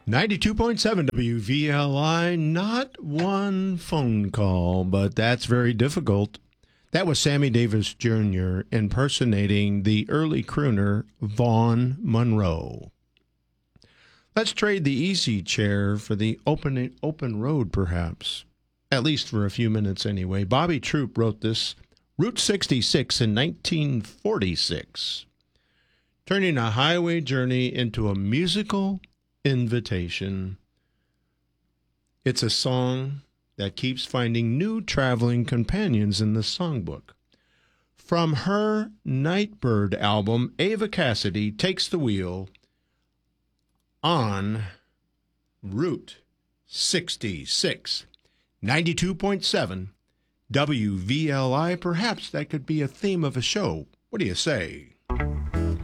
92.7 WVLI, not one phone call, but that's very difficult. That was Sammy Davis Jr. impersonating the early crooner Vaughn Monroe. Let's trade the easy chair for the open road, perhaps. At least for a few minutes anyway. Bobby Troup wrote this, Route 66 in 1946, turning a highway journey into a musical invitation. It's a song that keeps finding new traveling companions in the songbook. From her Nightbird album, Ava Cassidy takes the wheel on Route 66. 92.7 WVLI. Perhaps that could be a theme of a show. What do you say?